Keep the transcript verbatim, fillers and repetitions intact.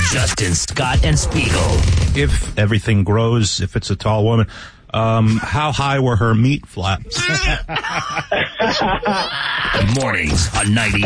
Justin, Scott, and Spiegel. If everything grows, if it's a tall woman, um, how high were her meat flaps? Mornings on ninety.